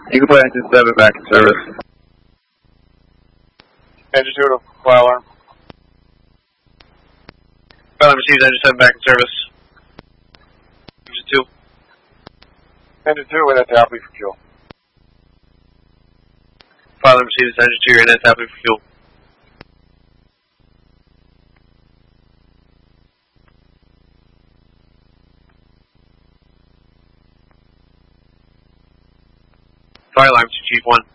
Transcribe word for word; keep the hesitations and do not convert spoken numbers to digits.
Eagle Flight Engine seven back in service. Engine two to fire alarm. Fire alarm received, engine seven back in service. Engine two. Engine two, in at Tapley for fuel. Fire alarm received, engine two, you're in at Tapley for fuel. Fire alarm to Chief one.